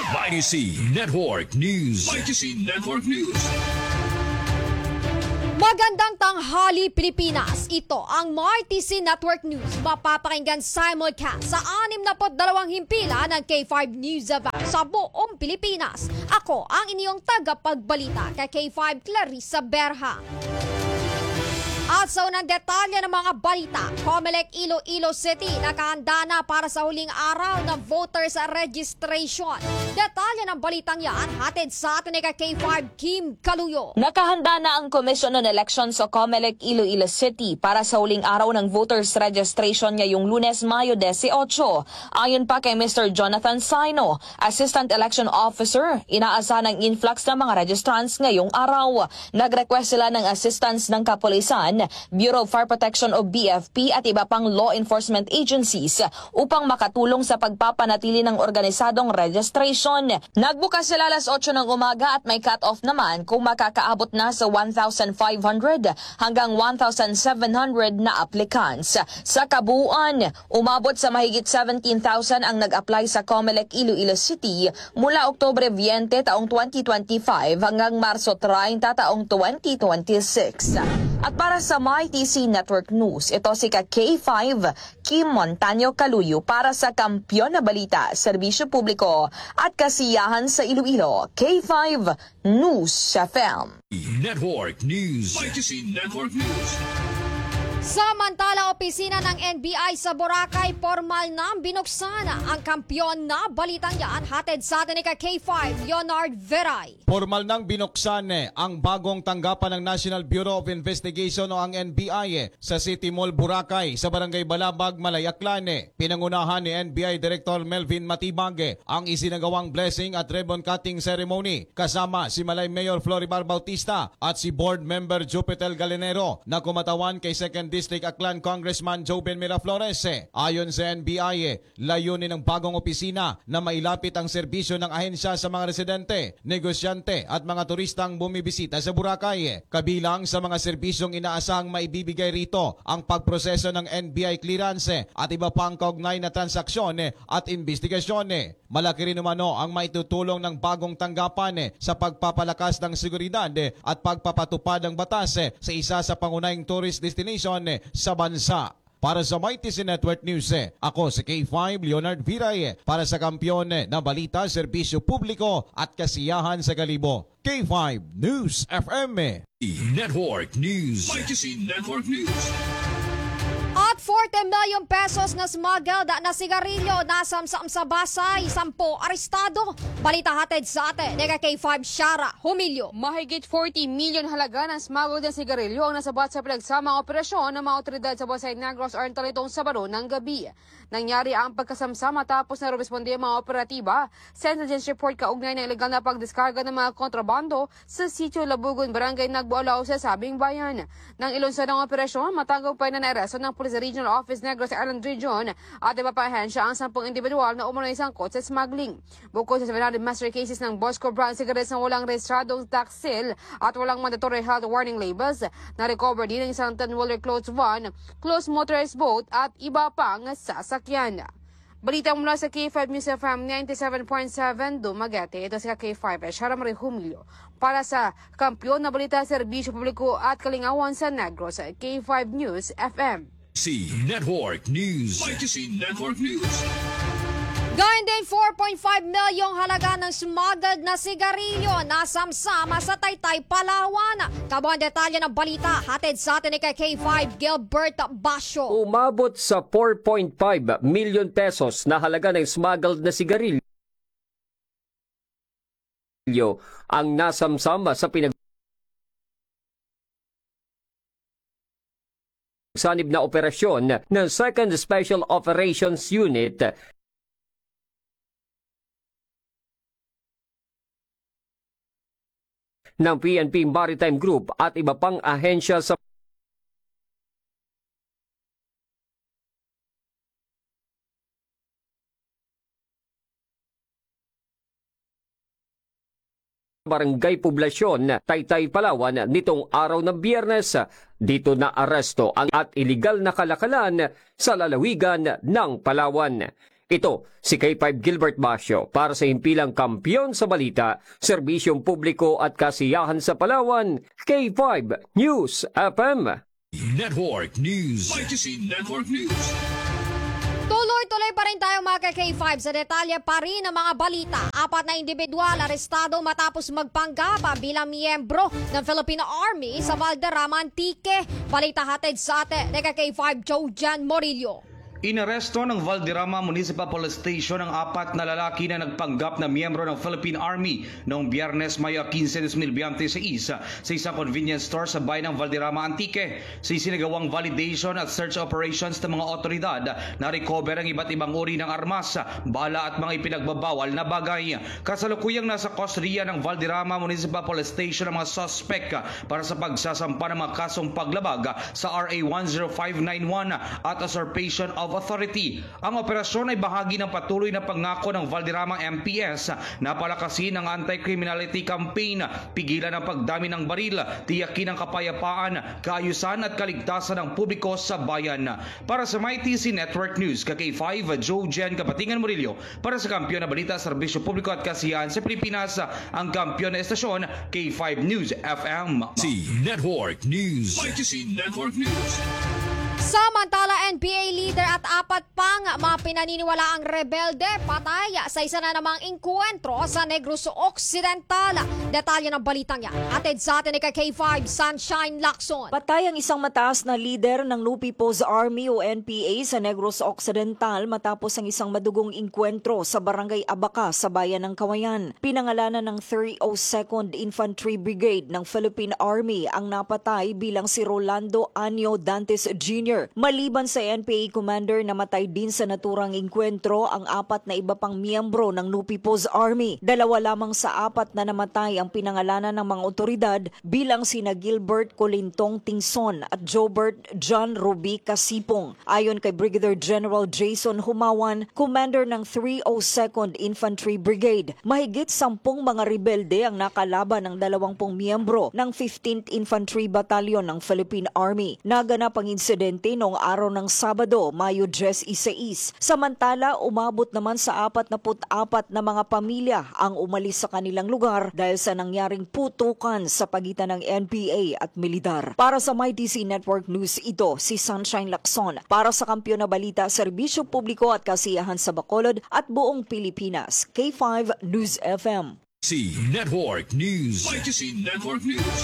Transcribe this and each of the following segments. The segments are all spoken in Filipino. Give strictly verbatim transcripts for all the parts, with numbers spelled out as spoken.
Y T C Network News. Y T C Network News. Magandang tanghali Pilipinas. Ito ang Y T C Network News. Mapapakinggan simulcast sa anim na dalawang himpila ng K five News Event sa buong Pilipinas. Ako ang inyong tagapagbalita kay K five Clarissa Berha. At sa unang detalye ng mga balita, Comelec Iloilo City nakahanda na para sa huling araw ng voters registration. Detalye ng balitang yan, hatid sa atin ni K five Kim Kaluyo. Nakahanda na ang Commission on Elections sa Comelec Iloilo City para sa huling araw ng voters registration ngayong Lunes, Mayo eighteen. Ayon pa kay Mister Jonathan Saino, Assistant Election Officer, inaasahan ang influx ng mga registrants ngayong araw. Nag-request sila ng assistance ng kapulisan, Bureau of Fire Protection o B F P at iba pang law enforcement agencies upang makatulong sa pagpapanatili ng organisadong registration. Nagbukas sila alas eight ng umaga at may cut-off naman kung makakaabot na sa one thousand five hundred hanggang one thousand seven hundred na applicants. Sa kabuuan, umabot sa mahigit seventeen thousand ang nag-apply sa Comelec Iloilo City mula Oktubre twenty taong twenty twenty-five hanggang Marso thirty taong twenty twenty-six. At para sa Y T C Network News, ito si K five Kim Montaño Kaluyo para sa Kampiyon na Balita, Serbisyo Publiko at Kasiyahan sa Iloilo. K five News F M. Network News. Y T C Network News. Samantala, opisina ng N B I sa Boracay, formal na binuksan ang Kampiyon na Balitang yan. Hatid sa atin ni K five Leonard Veray. Formal nang binuksan eh, ang bagong tanggapan ng National Bureau of Investigation o ang N B I eh, sa City Mall, Boracay sa Barangay Balabag, Malayaklan. Eh. Pinangunahan ni N B I Director Melvin Matibag eh, ang isinagawang blessing at ribbon cutting ceremony kasama si Malay Mayor Floribal Bautista at si Board Member Jupiter Galinero na kumatawan kay Second District Aklan Congressman Joven Miraflores. Eh. Ayon sa N B I, eh, layunin ng bagong opisina na mailapit ang serbisyo ng ahensya sa mga residente, negosyante at mga turistang bumibisita sa Boracay. Kabilang sa mga serbisyong inaasahang maibibigay rito ang pagproseso ng N B I clearance at iba pang kaugnay na transaksyon at investigasyon. Malaki rin umano ang maitutulong ng bagong tanggapan sa pagpapalakas ng seguridad at pagpapatupad ng batas sa isa sa pangunahing tourist destination sa bansa. Para sa Y T C Network News, ako si K five Leonard Viray para sa Kampiyon na Balita, Serbisyo Publiko at Kasiyahan sa Kalibo. K five News F M. Network News. Y T C Network News. At forty million pesos na smuggled na sigarilyo nasamsam sa Basay, sampo arestado. Balita hatid sa atin ni K five Shara Humilio. Mahigit forty million halaga ng smuggled na sigarilyo ang nasabat sa pinagsamang operasyon ng mga otoridad sa Basay Negros Oriental itong Sabado ng gabi. Nangyari ang pagkasamsam matapos na responde ang mga operatiba sa intelligence report kaugnay ng ilegal na pagdiskarga ng mga kontrabando sa sitio Labugon, Barangay Nagbualaw sa sabing bayan. Nang ilunsad ng operasyon, matagumpay na naresto ng Police Regional Office Negros Island Region at iba pa ahensya ang sampung individual na umano'y sangkot sa smuggling. Bukod sa seven hundred master cases ng Bosco brand cigarettes na walang rehistradong tax seal at walang mandatory health warning labels, na-recover din ang isang ten-wheeler closed van, closed motorized boat at iba pang sasakyan. Balita mula sa K five News F M ninety-seven point seven Dumaguete. Ito si K five Shara Marie Humilio para sa Kampiyon na Balita, Serbisyo Publiko at Kalingawan sa Negros. K five News F M. C Network News. Y T C Network News. Gayun din four point five milyong halaga ng smuggled na sigarilyo nasamsama sa Taytay, Palawan. Kabuang detalye ng balita hatid sa atin ni K five Gilbert Basyo. Umabot sa four point five million pesos na halaga ng smuggled na sigarilyo ang nasamsama sa pinag sanib na operasyon ng second Special Operations Unit ng P N P Maritime Group at iba pang ahensya sa Barangay Poblasyon, Taytay, Palawan nitong araw ng Biyernes. Dito na aresto ang at iligal na kalakalan sa lalawigan ng Palawan. Ito si K five Gilbert Basio para sa himpilang kampiyon sa balita, serbisyong publiko at kasiyahan sa Palawan, K five News F M. Network News. Y T C Network News. Tuloy-tuloy pa rin tayo mga K five sa detalye pa rin ng mga balita. Apat na individual arestado matapos magpanggap bilang miyembro ng Philippine Army sa Valderrama, Antique. Balita hatid sa atin ng K five Jojan Morillo. Inaresto ng Valderrama Municipal Police Station ang apat na lalaki na nagpanggap na miyembro ng Philippine Army noong Biyernes, Mayo fifteen, twenty twenty-six sa isang convenience store sa bayan ng Valderrama, Antique. Sa isinagawang validation at search operations ng mga otoridad, na-recover ang iba't ibang uri ng armas, bala at mga ipinagbabawal na bagay. Kasalukuyang nasa kustodiya ng Valderrama Municipal Police Station ang mga suspect para sa pagsasampa ng mga kasong paglabag sa R A one oh five nine one at usurpation of authority. Ang operasyon ay bahagi ng patuloy na pangako ng Valderrama M P S na palakasin ang anti-criminality campaign, pigilan ang pagdami ng baril, tiyakin ang kapayapaan, kaayusan at kaligtasan ng publiko sa bayan. Para sa Y T C Network News, K five Jojen Kapatingan Murillo para sa kampiyon na balita, serbisyo publiko at kasiyahan sa Pilipinas, ang kampiyon na estasyon K five News F M. C Network News. Y T C Network News. Samantala, N P A leader at apat pang mga pinaniniwalaang rebelde patay sa isa na namang inkwentro sa Negros Occidental. Detalye ng balitang yan atid sa atin ni K five Sunshine Lacson. Patay ang isang mataas na leader ng New People's Army o N P A sa Negros Occidental matapos ang isang madugong inkwentro sa Barangay Abaca sa bayan ng Kawayan. Pinangalanan ng three oh second Infantry Brigade ng Philippine Army ang napatay bilang si Rolando Anyo Dantes Junior Maliban sa N P A commander, namatay din sa naturang inkwentro ang apat na iba pang miyembro ng New People's Army. Dalawa lamang sa apat na namatay ang pinangalanan ng mga otoridad bilang sina Gilbert Colintong Tingson at Jobert John Ruby Kasipong. Ayon kay Brigadier General Jason Humawan, commander ng three oh second Infantry Brigade, mahigit sampung mga rebelde ang nakalaban ng dalawampung miyembro ng fifteenth Infantry Battalion ng Philippine Army. Naganap ang insidente noong araw ng Sabado, Mayo diyesisais. Samantala, umabot naman sa apat na apat na mga pamilya ang umalis sa kanilang lugar dahil sa nangyaring putukan sa pagitan ng N P A at militar. Para sa Y T C Network News, ito si Sunshine Lacson. Para sa kampiyon na balita, serbisyo publiko at kasiyahan sa Bacolod at buong Pilipinas, K five News F M. C Network News. Y T C Network News.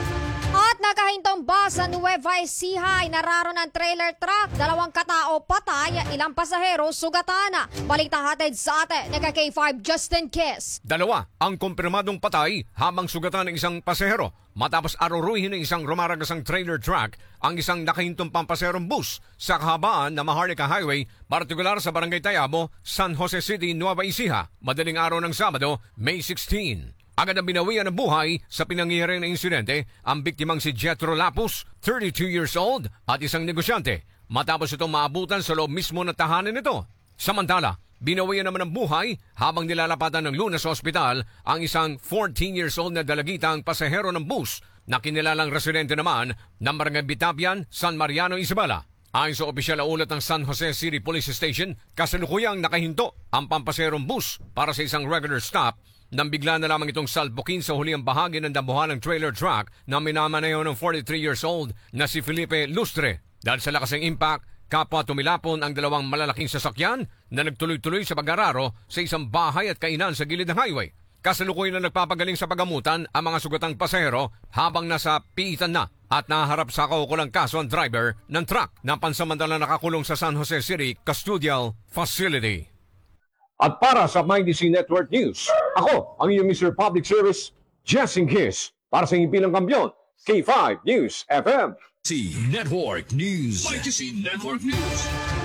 At nakahintong bus sa Nueva Ecija ay nararo ng trailer truck. Dalawang katao patay, ilang pasahero sugatan. Balita hatid sa atin ng K five Justin Kiss. Dalawa ang kumpirmadong patay habang sugatan ng isang pasahero matapos aruruhin ng isang rumaragasang trailer truck ang isang nakahintong pampaserong bus sa kahabaan ng Maharlika Highway, partikular sa Barangay Tayabo, San Jose City, Nueva Ecija, madaling araw ng Sabado, May sixteen. Agad ang binawian ng buhay sa pinangyari ng insidente ang biktimang si Jetro Lapus, thirty-two years old, at isang negosyante, matapos itong maabutan sa loob mismo ng tahanan nito. Samantala, binawian naman ng buhay habang nilalapatan ng lunas sa ospital ang isang fourteen years old na dalagitang pasahero ng bus na kinilalang residente naman ng Barangay Bitapian, San Mariano, Isabela. Ayon sa opisyal na ulat ng San Jose City Police Station, kasalukuyang nakahinto ang pampaserong bus para sa isang regular stop nang bigla na lamang itong salpukin sa huling bahagi ng dambuhalang trailer truck na minamanayo ng forty-three years old na si Felipe Lustre. Dahil sa lakas ng impact, kapwa tumilapon ang dalawang malalaking sasakyan na nagtuloy-tuloy sa pag-araro sa isang bahay at kainan sa gilid ng highway. Kasalukuyan na nagpapagaling sa pagamutan ang mga sugatang pasahero habang nasa piitan na at naharap sa kaukulang kaso ang driver ng truck na pansamantalang nakakulong sa San Jose City Custodial Facility. At para sa Y T C Network News, ako ang inyong Mister Public Service, Justin Kiss, para sa himpilang kampiyon, K five News F M. C Network News. Y T C Network News.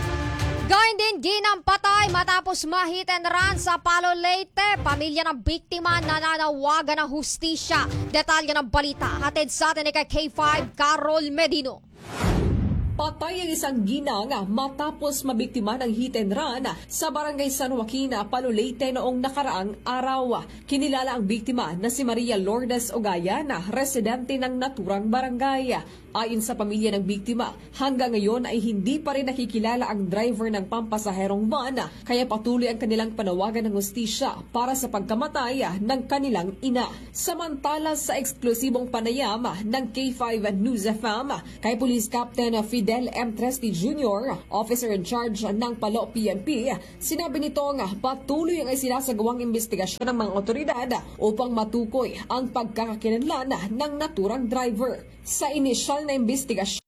Gayun din ginampatay matapos ma-hit and run sa Palo Leyte. Pamilya ng biktima nananawagan ng hustisya. Detalye ng balita hatid sa atin ni K five Carol Medino. Patay ang isang ginang matapos mabiktima ng hit and run sa Barangay San Joaquin, Palo Leyte noong nakaraang araw. Kinilala ang biktima na si Maria Lourdes Ogaya na residente ng naturang barangay. Ayon sa pamilya ng biktima, hanggang ngayon ay hindi pa rin nakikilala ang driver ng pampasaherong van, kaya patuloy ang kanilang panawagan ng hustisya para sa pagkamatay ng kanilang ina. Samantala sa eksklusibong panayam ng K five News F M kay Police Captain Fidel M. Tresti Junior, Officer in Charge ng Palo P N P, sinabi nito nga patuloy ang isinasagawang investigasyon ng mga otoridad upang matukoy ang pagkakakilanlan ng naturang driver. Sa inisyal na investigasyon,